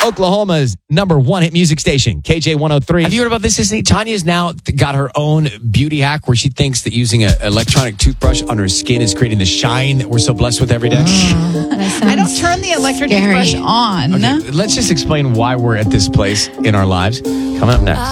Oklahoma's #1 hit music station, KJ 103. Have you heard about this, Sissy? Tanya's now got her own beauty hack where she thinks that using an electronic toothbrush on her skin is creating the shine that we're so blessed with every day. I don't turn the electric toothbrush on. Okay, let's just explain why we're at this place in our lives. Coming up next.